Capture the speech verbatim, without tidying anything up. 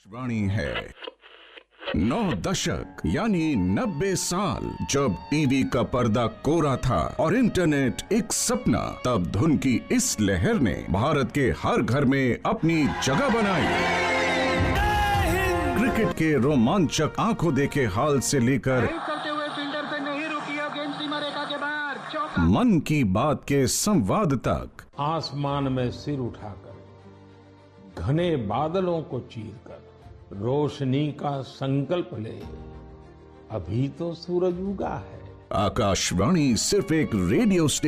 वाणी है नौ दशक यानी नब्बे साल, जब टीवी का पर्दा कोरा था और इंटरनेट एक सपना, तब धुन की इस लहर ने भारत के हर घर में अपनी जगह बनाई। क्रिकेट के रोमांचक आंखों देखे हाल से लेकर करते हुए फील्डर से नहीं रुकी और गेंद सीमा रेखा के बाहर, चौका। मन की बात के संवाद तक, आसमान में सिर उठाकर घने बादलों को चीरकर रोशनी का संकल्प ले, अभी तो सूरज उगा है। आकाशवाणी सिर्फ एक रेडियो स्टेशन